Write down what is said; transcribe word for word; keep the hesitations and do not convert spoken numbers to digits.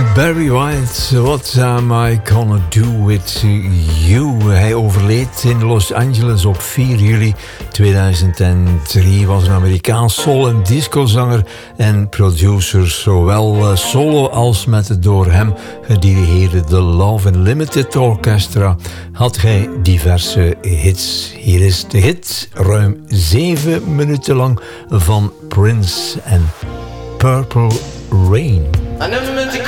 Barry White, What Am I Gonna Do With You? Hij overleed in Los Angeles op vier juli tweeduizend drie. Was een Amerikaans soul- en discozanger en producer, zowel solo als met het door hem gedirigeerde The Love Unlimited Orchestra had hij diverse hits. Hier is de hit, ruim zeven minuten lang, van Prince en Purple Rain. I never meant to